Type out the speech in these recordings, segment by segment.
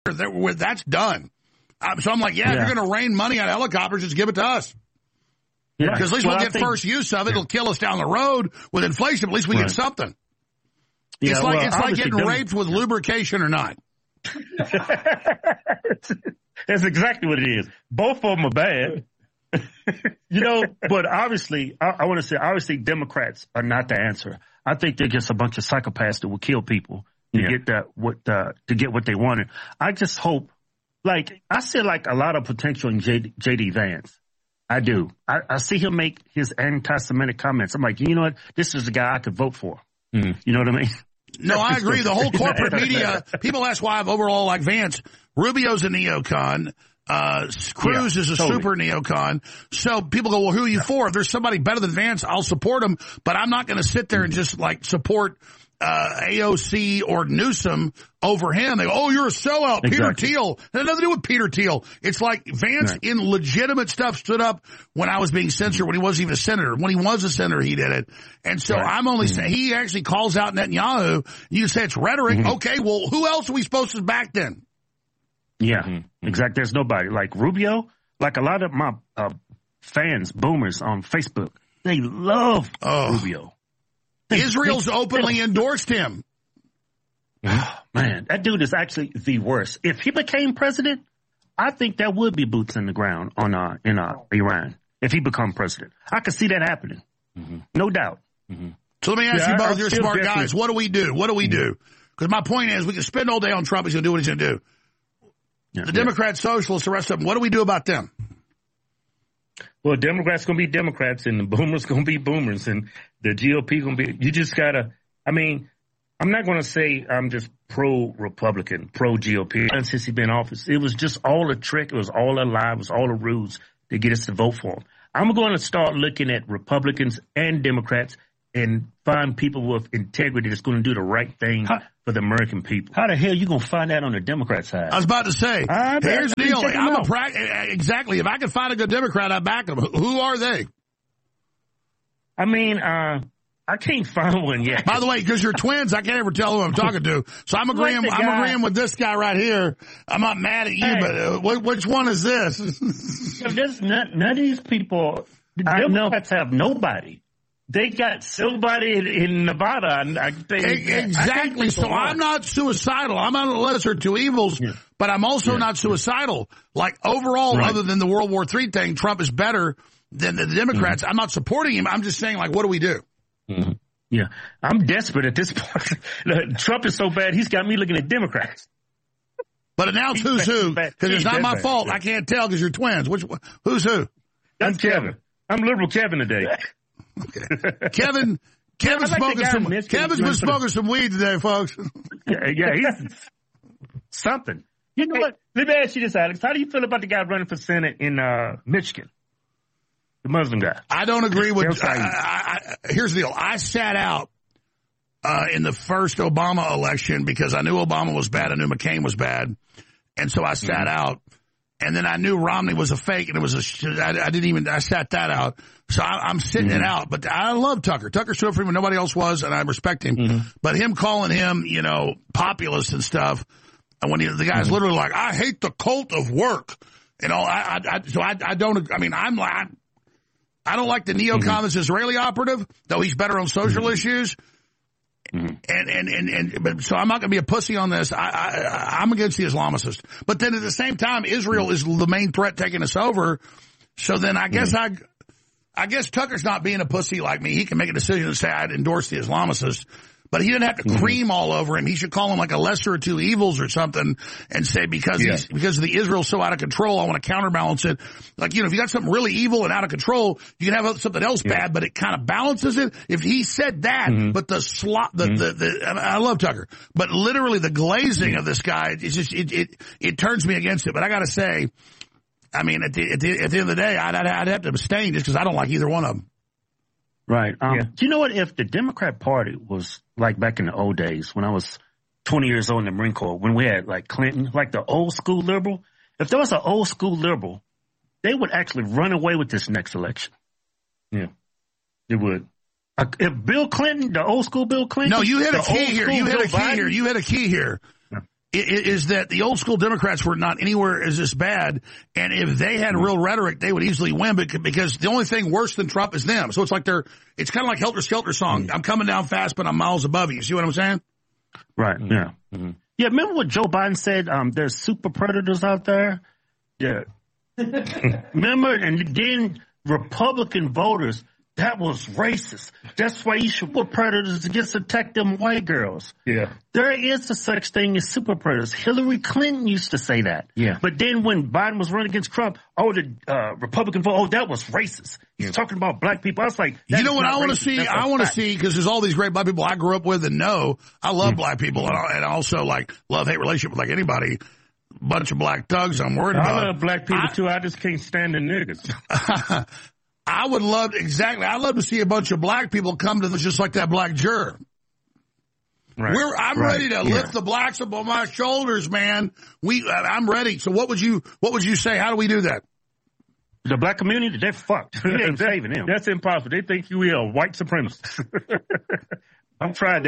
That's done. So I'm like, if you're going to rain money on helicopters, just give it to us. Yeah. Because at least we'll get first use of it. It'll kill us down the road with inflation. At least we get something. Yeah, it's like getting raped with lubrication or not. That's exactly what it is. Both of them are bad. But obviously, I want to say, obviously, Democrats are not the answer. I think they're just a bunch of psychopaths that will kill people to get what they wanted. I just hope, I see a lot of potential in J.D. Vance. I do. I see him make his anti-Semitic comments. I'm like, you know what? This is the guy I could vote for. You know what I mean? No, I agree. The whole corporate media, people ask why I've overall like Vance. Rubio's a neocon. Cruz is a super neocon. So people go, well, who are you for? If there's somebody better than Vance, I'll support him. But I'm not going to sit there and just support AOC or Newsom over him. They go, oh, you're a sellout, Peter Thiel. It has nothing to do with Peter Thiel. It's like Vance in legitimate stuff stood up when I was being censored, when he wasn't even a senator. When he was a senator, he did it. And so I'm only saying, he actually calls out Netanyahu. You say it's rhetoric. Okay, well, who else are we supposed to back then? Yeah, exactly. There's nobody. Like Rubio, a lot of my fans, boomers on Facebook, they love Rubio. Israel's openly endorsed him. Man, that dude is actually the worst. If he became president, I think there would be boots in the ground in Iran. If he become president, I could see that happening. No doubt. So let me ask you both, you're smart guys. What do we do? Because my point is, we can spend all day on Trump. He's going to do what he's going to do. The Democrats, socialists, the rest of them, what do we do about them? Well, Democrats going to be Democrats, and the boomers going to be boomers, and the GOP going to be – you just got to – I'm not going to say I'm just pro-Republican, pro-GOP. And since he's been in office, it was just all a trick. It was all a lie. It was all a ruse to get us to vote for him. I'm going to start looking at Republicans and Democrats and find people with integrity that's going to do the right thing for the American people. How the hell are you going to find that on the Democrat side? I was about to say, here's the deal. Exactly. If I can find a good Democrat, I back them. Who are they? I can't find one yet. By the way, because you're twins, I can't ever tell who I'm talking to. So I'm agreeing with this guy right here. I'm not mad at you, but which one is this? None of these people, the Democrats have nobody. They got somebody in Nevada. Exactly. So I'm not suicidal. I'm not a lesser two evils, but I'm also not suicidal. Overall, other than the World War III thing, Trump is better than the Democrats. I'm not supporting him. I'm just saying, what do we do? Yeah. I'm desperate at this point. Trump is so bad, he's got me looking at Democrats. But announce who's who, because it's not my fault. I can't tell because you're twins. Who's who? I'm Kevin. I'm liberal Kevin today. Okay. Kevin's been smoking some weed today, folks. He's something. You know what? Let me ask you this, Alex. How do you feel about the guy running for Senate in Michigan? The Muslim guy. I don't agree with. Here's the deal. I sat out in the first Obama election because I knew Obama was bad. I knew McCain was bad, and so I sat out. And then I knew Romney was a fake, and it was I sat that out. So I'm sitting it out. But I love Tucker. Tucker stood for him when nobody else was, and I respect him. But him calling him, populist and stuff, and when the guy's literally like, I hate the cult of work. I don't, I don't like the neocon as Israeli operative, though he's better on social issues. But so I'm not going to be a pussy on this. I'm against the Islamicists. But then at the same time, Israel is the main threat taking us over. So then I guess Tucker's not being a pussy like me. He can make a decision and say I'd endorse the Islamicists. But he didn't have to cream all over him. He should call him a lesser of two evils or something and say because the Israel's so out of control, I want to counterbalance it. If you got something really evil and out of control, you can have something else bad, but it kind of balances it. If he said that, but I love Tucker, but literally the glazing of this guy, it's just, it turns me against it. But I got to say, at the end of the day, I'd have to abstain just because I don't like either one of them. Right. Do you know what? If the Democrat Party was like back in the old days when I was 20 years old in the Marine Corps, when we had Clinton, the old school liberal, if there was an old school liberal, they would actually run away with this next election. Yeah, they would. If Bill Clinton, the old school Bill Clinton. No, you hit a key here. You hit a key here. is that the old school Democrats were not anywhere as this bad, and if they had real rhetoric, they would easily win because the only thing worse than Trump is them. So it's like it's kind of like Helter Skelter song. I'm coming down fast, but I'm miles above you. See what I'm saying? Right. Yeah. Mm-hmm. Yeah. Remember what Joe Biden said? There's super predators out there. Yeah. Remember? And then Republican voters. That was racist. That's why you should put predators against attack them white girls. Yeah. There is a such thing as super predators. Hillary Clinton used to say that. Yeah. But then when Biden was running against Trump, the Republican vote, that was racist. He's talking about black people. I was like, you know what I want to see? I want to see, because there's all these great black people I grew up with and know. I love black people and also love-hate relationship with anybody. Bunch of black thugs I'm worried about. I love black people too. I just can't stand the niggas. I'd love to see a bunch of black people come to this just like that black juror. Right. I'm ready to lift the blacks up on my shoulders, man. I'm ready. So what would you say? How do we do that? The black community, they're fucked. We ain't saving them. That's impossible. They think you are a white supremacist. I've tried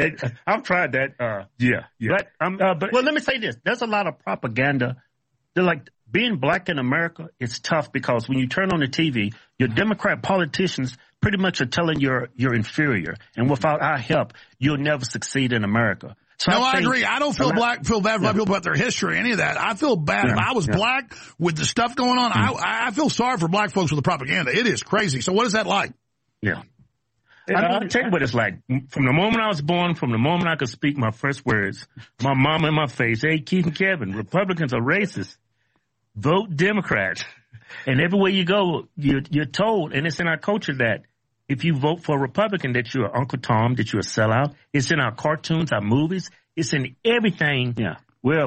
that. Yeah. But let me say this. There's a lot of propaganda. They're like, being black in America is tough because when you turn on the TV, your Democrat politicians pretty much are telling you're inferior. And without our help, you'll never succeed in America. So I agree. I don't feel bad for black people about their history, any of that. I feel bad. If I was black with the stuff going on, I feel sorry for black folks with the propaganda. It is crazy. So what is that like? Yeah. I'll tell you what it's like. From the moment I was born, from the moment I could speak my first words, my mama in my face, hey, Keith and Kevin, Republicans are racist. Vote Democrat. And everywhere you go, you're told, and it's in our culture that if you vote for a Republican, that you're Uncle Tom, that you're a sellout. It's in our cartoons, our movies. It's in everything. Yeah.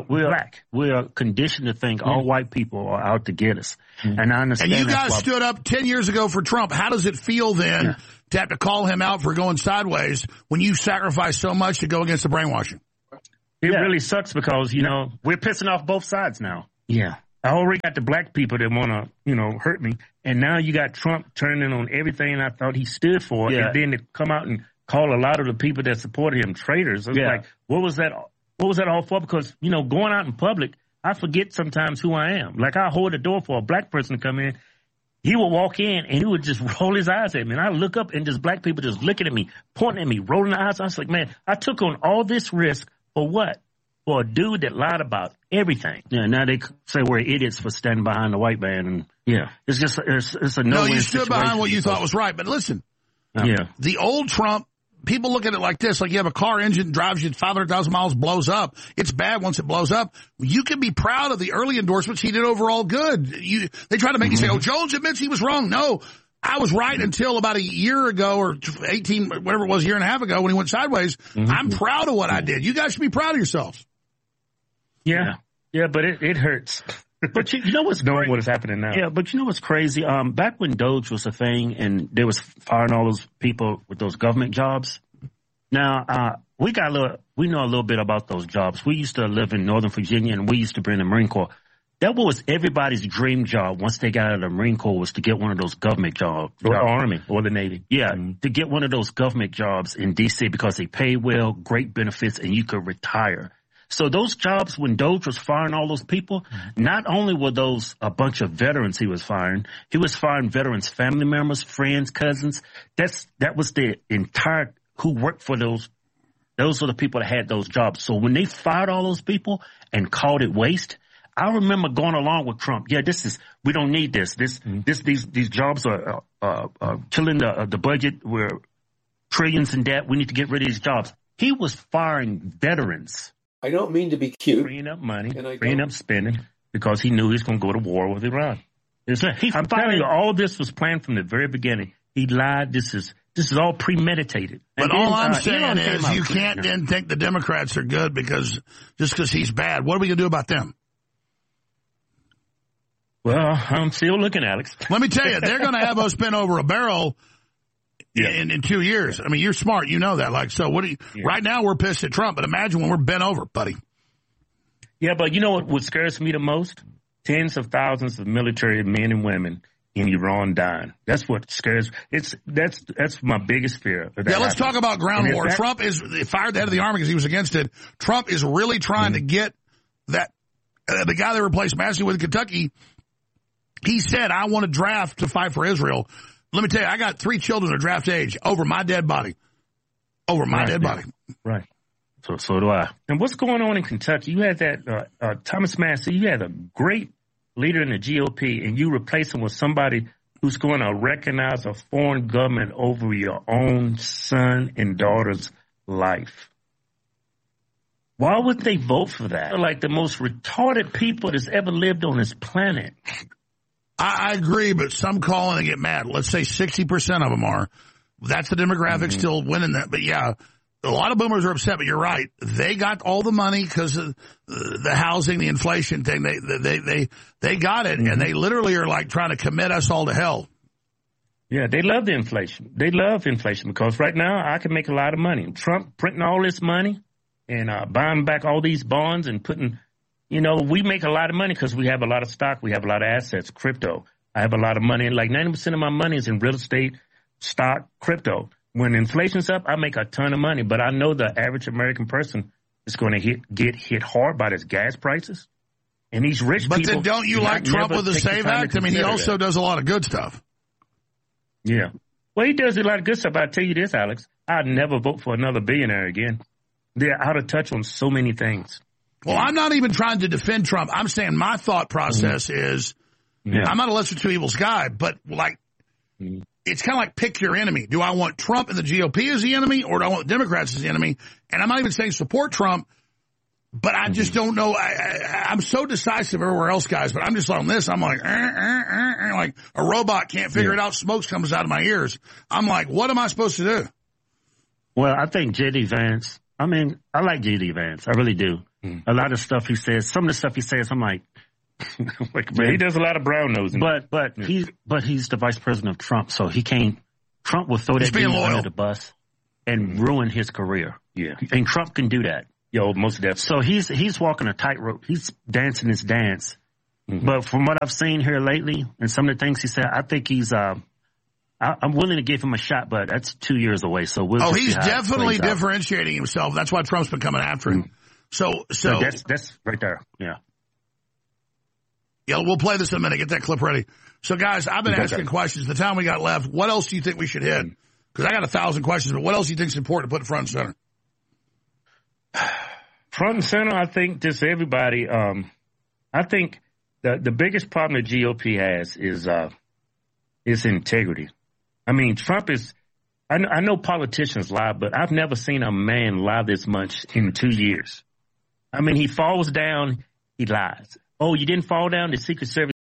We're conditioned to think all white people are out to get us. And I understand. And you guys stood up 10 years ago for Trump. How does it feel then to have to call him out for going sideways when you sacrificed so much to go against the brainwashing? It really sucks because, we're pissing off both sides now. Yeah. I already got the black people that want to, hurt me. And now you got Trump turning on everything I thought he stood for. Yeah. And then to come out and call a lot of the people that supported him traitors. It's like, what was that all for? Because, going out in public, I forget sometimes who I am. Like, I hold the door for a black person to come in. He would walk in and he would just roll his eyes at me. And I look up and just black people just looking at me, pointing at me, rolling their eyes. I was like, man, I took on all this risk for what? For a dude that lied about everything. Yeah, now they say we're idiots for standing behind the white man. And it's just, it's a no-win you stood situation behind what you thought was right. But listen, Yeah. The old Trump, people look at it like this, like you have a car engine, drives you 500,000 miles, blows up. It's bad once it blows up. You can be proud of the early endorsements. He did overall good. They try to make you say, oh, Jones admits he was wrong. No, I was right until about a year ago or 18, whatever it was, a year and a half ago when he went sideways. I'm proud of what I did. You guys should be proud of yourselves. Yeah, but it hurts. But you know what's knowing what is happening now. Yeah, but you know what's crazy? Back when Doge was a thing and they was firing all those people with those government jobs. Now, we know a little bit about those jobs. We used to live in Northern Virginia and we used to be in the Marine Corps. That was everybody's dream job once they got out of the Marine Corps was to get one of those government jobs. Or the Army or the Navy. Yeah, to get one of those government jobs in D.C. because they pay well, great benefits, and you could retire. So those jobs, when Doge was firing all those people, not only were those a bunch of veterans he was firing veterans' family members, friends, cousins. That was the entire who worked for those. Those were the people that had those jobs. So when they fired all those people and called it waste, I remember going along with Trump. Yeah, we don't need this. These jobs are killing the budget. We're trillions in debt. We need to get rid of these jobs. He was firing veterans. I don't mean to be cute. Freeing up money, freeing up spending, because he knew he was going to go to war with Iran. I'm telling you, all of this was planned from the very beginning. He lied. This is all premeditated. But all I'm saying is you can't then think the Democrats are good just because he's bad. What are we going to do about them? Well, I'm still looking, Alex. Let me tell you, they're going to have us bent over a barrel in 2 years. I mean, you're smart. You know that. Right now we're pissed at Trump, but imagine when we're bent over, buddy. Yeah, but you know what scares me the most? Tens of thousands of military men and women in Iran dying. That's what scares. That's my biggest fear. Let's talk about ground war. Trump is fired the head of the army because he was against it. Trump is really trying to get that the guy that replaced Massey with Kentucky, he said, I want to draft to fight for Israel. Let me tell you, I got 3 children at draft age over my dead body. Over my dead body. Right. So do I. And what's going on in Kentucky? You had that Thomas Massey. You had a great leader in the GOP, and you replace him with somebody who's going to recognize a foreign government over your own son and daughter's life. Why would they vote for that? They're like the most retarded people that's ever lived on this planet. I agree, but some call and they get mad. Let's say 60% of them are. That's the demographic still winning that. But yeah, a lot of boomers are upset, but you're right. They got all the money because of the housing, the inflation thing. They got it, and they literally are like trying to commit us all to hell. Yeah, they love the inflation. They love inflation because right now I can make a lot of money. Trump printing all this money and buying back all these bonds and putting, we make a lot of money because we have a lot of stock. We have a lot of assets, crypto. I have a lot of money. Like 90% of my money is in real estate, stock, crypto. When inflation's up, I make a ton of money, but I know the average American person is going to get hit hard by these gas prices. And these rich people. But then don't you like Trump with the SAVE Act? I mean, he also does a lot of good stuff. Yeah. Well, he does a lot of good stuff. I'll tell you this, Alex. I'd never vote for another billionaire again. They're out of touch on so many things. Well, I'm not even trying to defend Trump. I'm saying my thought process is I'm not a lesser two evils guy, but it's kind of like pick your enemy. Do I want Trump and the GOP as the enemy, or do I want the Democrats as the enemy? And I'm not even saying support Trump, but I just don't know. I'm so decisive everywhere else, guys, but I'm just on this. I'm like, like a robot can't figure it out. Smoke comes out of my ears. I'm like, what am I supposed to do? Well, I think J.D. Vance, I like J.D. Vance. I really do. A lot of stuff he says, some of the stuff he says, I'm like, he does a lot of brown nosing. But he's the vice president of Trump, so he can't. Trump will throw that dude under the bus and ruin his career. Yeah, and Trump can do that. Yo, most definitely. So he's walking a tightrope. He's dancing his dance. But from what I've seen here lately and some of the things he said, I think he's. I'm willing to give him a shot, but that's 2 years away. So he's definitely differentiating himself. That's why Trump's been coming after him. So that's right there. Yeah. Yeah, we'll play this in a minute. Get that clip ready. So, guys, I've been asking questions. The time we got left, what else do you think we should hit? Because I got 1,000 questions, but what else do you think is important to put front and center? Front and center, I think just everybody. I think the biggest problem the GOP has is integrity. I mean, Trump is. I know politicians lie, but I've never seen a man lie this much in 2 years. I mean, he falls down, he lies. Oh, you didn't fall down? The Secret Service